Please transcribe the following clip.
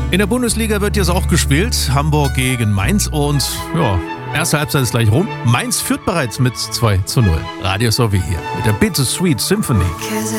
In der Bundesliga wird jetzt auch gespielt. Hamburg gegen Mainz und ja, erste Halbzeit ist gleich rum. Mainz führt bereits mit 2:0. Radio Sowie hier mit der Bittersweet Symphony.